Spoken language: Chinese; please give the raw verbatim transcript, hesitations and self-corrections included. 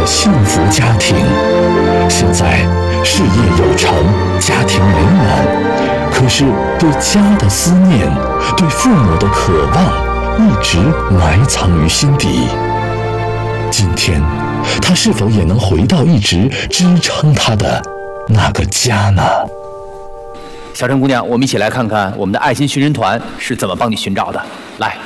的幸福家庭。现在事业有成，家庭美满，可是对家的思念，对父母的渴望，一直埋藏于心底。今天，他是否也能回到一直支撑他的那个家呢？ 小陈姑娘，我们一起来看看我们的爱心寻人团是怎么帮你寻找的。来。